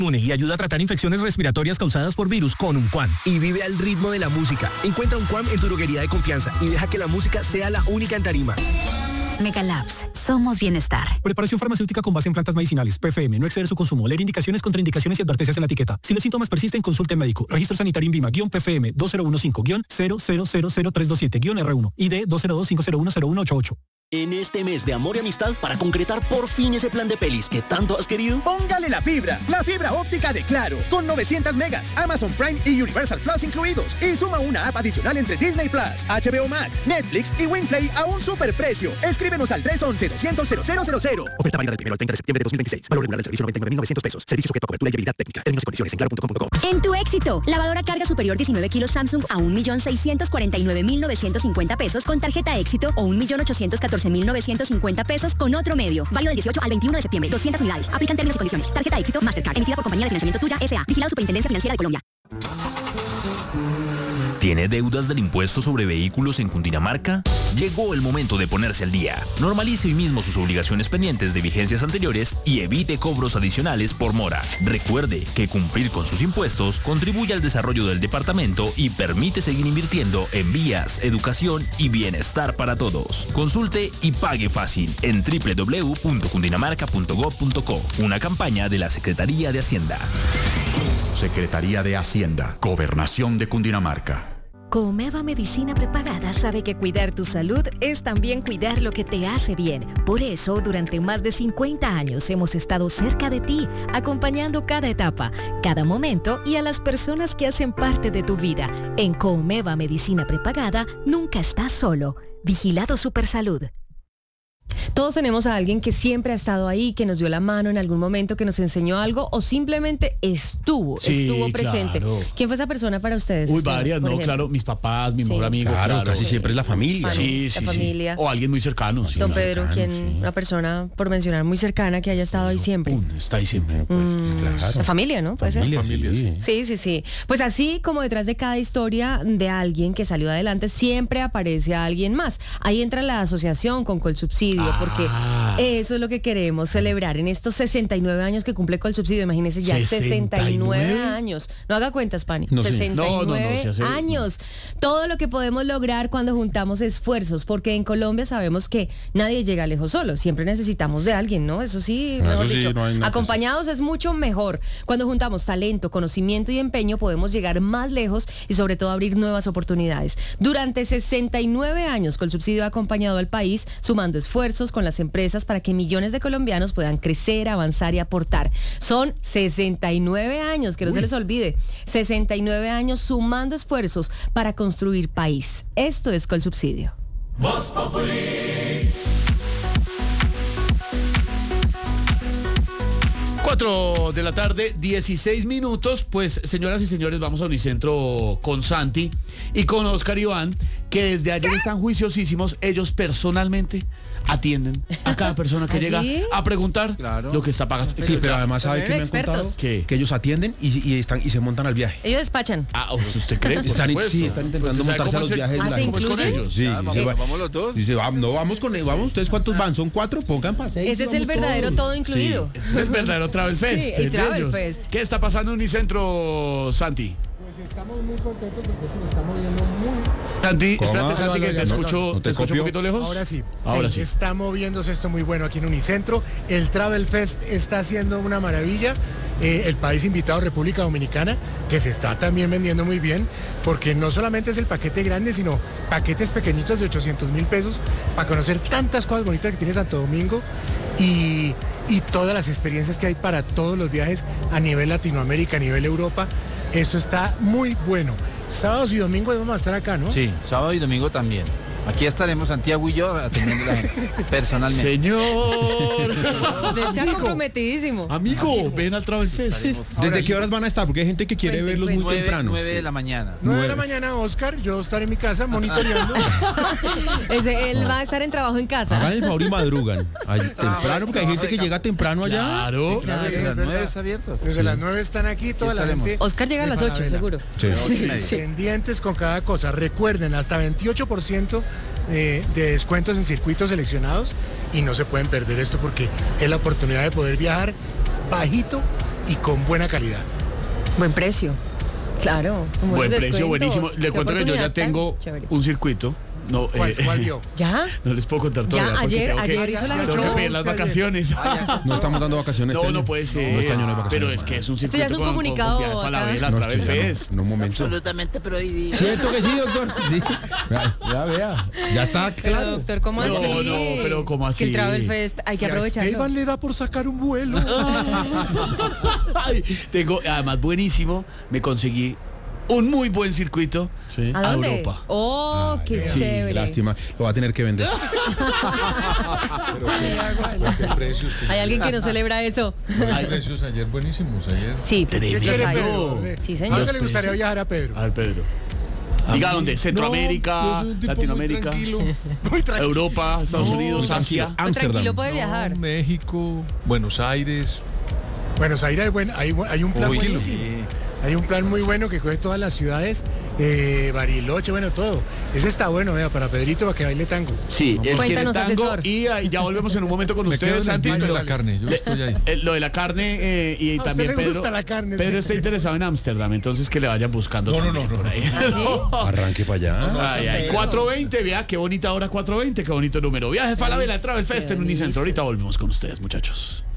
Y ayuda a tratar infecciones respiratorias causadas por virus con Unquam. Y vive al ritmo de la música. Encuentra Unquam en tu droguería de confianza y deja que la música sea la única en tarima. Megalabs. Somos bienestar. Preparación farmacéutica con base en plantas medicinales. PFM. No exceder su consumo. Leer indicaciones, contraindicaciones y advertencias en la etiqueta. Si los síntomas persisten, consulte al médico. Registro sanitario INVIMA-PFM 2015-000327-R1. ID 202-501-0188. En este mes de amor y amistad, para concretar por fin ese plan de pelis que tanto has querido, póngale la fibra óptica de Claro, con 900 megas, Amazon Prime y Universal Plus incluidos. Y suma una app adicional entre Disney Plus, HBO Max, Netflix y WinPlay a un superprecio. Escríbenos al 311-200-0000. Oferta válida del 1 al 30 de septiembre de 2026. Valor regular del servicio 99.900 pesos. Servicio sujeto a cobertura y habilidad técnica. Términos y condiciones en claro.com.co. En tu éxito, lavadora carga superior 19 kilos Samsung a 1.649.950 pesos con tarjeta éxito o 1.814.950 pesos con otro medio. Válido del 18 al 21 de septiembre. 200 unidades. Aplican términos y condiciones. Tarjeta éxito Mastercard. Emitida por Compañía de Financiamiento Tuya S.A. Vigilado Superintendencia Financiera de Colombia. ¿Tiene deudas del impuesto sobre vehículos en Cundinamarca? Llegó el momento de ponerse al día. Normalice hoy mismo sus obligaciones pendientes de vigencias anteriores y evite cobros adicionales por mora. Recuerde que cumplir con sus impuestos contribuye al desarrollo del departamento y permite seguir invirtiendo en vías, educación y bienestar para todos. Consulte y pague fácil en www.cundinamarca.gov.co. Una campaña de la Secretaría de Hacienda. Secretaría de Hacienda, Gobernación de Cundinamarca. Comeva Medicina Prepagada sabe que cuidar tu salud es también cuidar lo que te hace bien. Por eso, durante más de 50 años hemos estado cerca de ti, acompañando cada etapa, cada momento y a las personas que hacen parte de tu vida. En Comeva Medicina Prepagada, nunca estás solo. Vigilado Supersalud. Todos tenemos a alguien que siempre ha estado ahí, que nos dio la mano en algún momento, que nos enseñó algo o simplemente estuvo presente. Claro. ¿Quién fue esa persona para ustedes? Uy, varias, no, claro, mis papás, mi mejor amigo. Claro, casi siempre es la familia. Sí. Familia. O alguien muy cercano. Sí, Don Pedro, una persona, por mencionar, muy cercana que haya estado ahí siempre. Está ahí siempre. Claro. La familia, ¿no? ¿Puede ser? Familia, sí. Sí. Pues así como detrás de cada historia de alguien que salió adelante, siempre aparece a alguien más. Ahí entra la asociación con Colsubsidio, porque eso es lo que queremos celebrar en estos 69 años que cumple Colsubsidio. Imagínense ya, 69 años. No haga cuentas, Pani. No, 69 años. Todo lo que podemos lograr cuando juntamos esfuerzos, porque en Colombia sabemos que nadie llega lejos solo. Siempre necesitamos de alguien, ¿no? Eso sí, mejor dicho. No acompañados es mucho mejor. Cuando juntamos talento, conocimiento y empeño, podemos llegar más lejos y sobre todo abrir nuevas oportunidades. Durante 69 años, Colsubsidio ha acompañado al país, sumando esfuerzos con las empresas para que millones de colombianos puedan crecer, avanzar y aportar. Son 69 años, que no se les olvide. 69 años sumando esfuerzos para construir país. Esto es Colsubsidio. Voz Populi. 4 de la tarde, 16 minutos. Pues, señoras y señores, vamos a Unicentro con Santi y con Oscar Iván, que desde ayer están juiciosísimos. Ellos personalmente atienden a cada persona que llega a preguntar lo que está pagando. Sí, pero además, ¿sabe qué me han contado? Que ellos atienden y se montan al viaje. Ellos despachan. ¿Usted cree? Están intentando montarse a los viajes de la gente. Con ellos. Sí, vamos los dos. Dice, vamos con ellos. Vamos, ¿ustedes cuántos van? ¿Son 4? Pongan para 6. Ese es el verdadero todo incluido. Sí, ese es el verdadero Travel Fest. Sí, el Travel Fest. ¿Qué está pasando en Unicentro, Santi? Pues estamos muy contentos porque se está moviendo muy... Santi, espérate, Santi, que te escucho un poquito lejos. Ahora sí. Sí. Está moviéndose esto muy bueno aquí en Unicentro. El Travel Fest está haciendo una maravilla. El país invitado, República Dominicana, que se está también vendiendo muy bien, porque no solamente es el paquete grande, sino paquetes pequeñitos de 800.000 pesos para conocer tantas cosas bonitas que tiene Santo Domingo y todas las experiencias que hay para todos los viajes a nivel Latinoamérica, a nivel Europa. Esto está muy bueno. Sábados y domingos vamos a estar acá, ¿no? Sí, sábado y domingo también. Aquí estaremos Santiago y yo atendiendo a la gente personalmente. Señor. Está comprometidísimo. Amigo, ven al Travel Fest. ¿Desde qué horas van a estar? Porque hay gente que quiere verlos muy temprano. 9 de la mañana. 9 de la mañana, Oscar. Yo estaré en mi casa monitoreando. Él va a estar en trabajo en casa. Hagan el favor y madrugan. Temprano, porque hay gente que llega temprano allá. Claro. Desde las 9 está abierto. Desde las 9 están aquí toda la gente. Oscar llega a las 8, seguro. Pendientes con cada cosa. Recuerden, hasta 28% de descuentos en circuitos seleccionados y no se pueden perder esto porque es la oportunidad de poder viajar bajito y con buena calidad. Buen precio. Claro. Buen precio, buenísimo. Le cuento que yo ya tengo un circuito. No, ¿Cuál vio? ¿Ya? No les puedo contar todavía. Ayer hizo la tengo que pedir las vacaciones. No estamos dando vacaciones. No puede ser. No, este año no hay vacaciones. Pero es que es un circuito ya es un comunicado con Falabella, Travel Fest. No, un momento. Absolutamente prohibido. Siento que sí, doctor. Sí. Vea. Ya está claro. Pero, doctor, ¿cómo así? No, pero ¿cómo así? Que el Travel Fest hay que aprovecharlo. A Esteban le da por sacar un vuelo. Tengo, además, buenísimo. Me conseguí un muy buen circuito a Europa. Oh, qué chévere. Lástima, lo va a tener que vender. Hay alguien que no celebra eso. Hay precios ayer buenísimos, ayer. Sí, ¿Qué quiere Pedro? Sí, señor. ¿A dónde le gustaría viajar a Pedro? A ver, Pedro. Diga dónde, Centroamérica, Latinoamérica, muy tranquilo. Europa, Estados Unidos, Asia. Tranquilo puede viajar. México, Buenos Aires. Buenos Aires, hay un plan buenísimo. Hay un plan muy bueno que coge todas las ciudades, Bariloche, bueno, todo. Ese está bueno, vea, para Pedrito, para que baile tango. Sí, él quiere tango, asesor. y ya volvemos en un momento con ustedes, Santi. Lo de la carne, yo estoy ahí. Lo de la carne y también usted le Pedro. gusta la carne, Pedro sí. está interesado en Ámsterdam, entonces que le vayan buscando. No. Por ahí. Arranque para allá. Ay, 4:20, vea, qué bonita hora 4:20, qué bonito número. Viaje Falabella, Travel Fest en Unicentro. Ahorita volvemos con ustedes, muchachos.